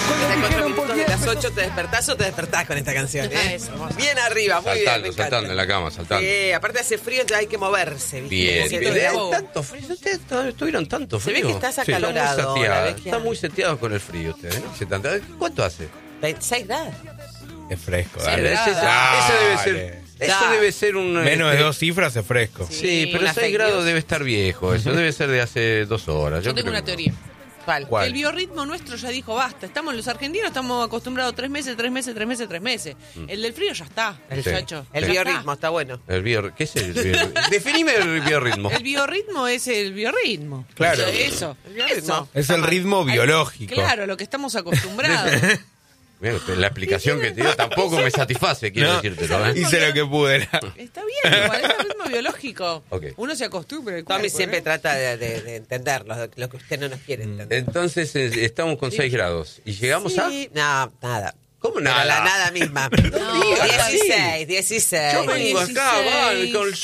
4 minutos de las 8 te despertás o te despertás con esta canción, ¿eh? Eso, bien arriba, muy bien, me encanta. Saltando en la cama, saltando. Aparte hace frío, entonces hay que moverse, ¿viste? Bien, Siento bien. que la- Tanto frío. Ustedes tuvieron tanto Se ve frío. que estás Sí, acalorado, la vez que- Están muy seteados con el frío ustedes, ¿no? ¿Cuánto hace? 26 grados. Es fresco, Sí, dale. grados. Eso debe ser un... Menos de 2 cifras es fresco. Sí, pero una 6 fake grados news. debe estar viejo. Eso debe ser de hace 2 horas. Yo tengo creo una que teoría. ¿Cuál? ¿Cuál? El biorritmo nuestro ya dijo basta. Los argentinos estamos acostumbrados 3 meses. El del frío ya está, Sí. muchacho. El Ya biorritmo está bueno. ¿Qué es el biorritmo? Definime el biorritmo. está. El biorritmo es el biorritmo. Claro. Eso. El biorritmo. Eso. Es el ritmo biológico. Claro, lo que estamos acostumbrados. Bueno, pero la explicación que te dio tampoco me satisface, quiero No, decírtelo, ¿eh? hice lo que pude. Está bien, igual es el ritmo biológico. Ok. Uno se acostumbra. al Tommy cuerpo, siempre ¿eh? trata de entender lo que usted no nos quiere entender. Entonces estamos con 6 grados. ¿Y llegamos a...? Sí, no, nada. ¿Cómo Pero nada? la nada misma. digas así. 16. Yo vengo acá, 16. con el